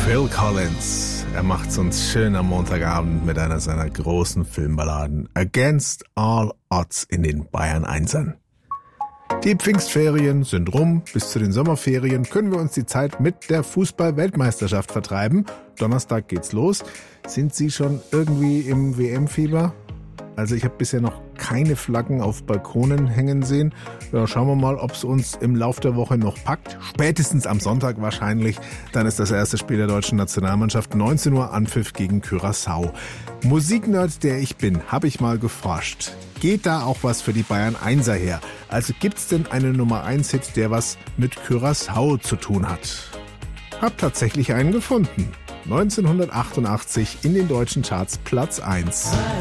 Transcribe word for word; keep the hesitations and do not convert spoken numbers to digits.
Phil Collins, er macht's uns schön am Montagabend mit einer seiner großen Filmballaden Against All Odds in den Bayern Einsern. Die Pfingstferien sind rum, bis zu den Sommerferien können wir uns die Zeit mit der Fußball-Weltmeisterschaft vertreiben. Donnerstag geht's los. Sind Sie schon irgendwie im W M-Fieber? Also ich habe bisher noch keine Flaggen auf Balkonen hängen sehen. Ja, schauen wir mal, ob es uns im Lauf der Woche noch packt. Spätestens am Sonntag wahrscheinlich. Dann ist das erste Spiel der deutschen Nationalmannschaft. neunzehn Uhr Anpfiff gegen Curaçao. Musiknerd, der ich bin, habe ich mal geforscht. Geht da auch was für die Bayern Einser her? Also gibt's denn einen Nummer eins Hit, der was mit Curaçao zu tun hat? Hab tatsächlich einen gefunden. neunzehnhundertachtundachtzig in den deutschen Charts Platz eins.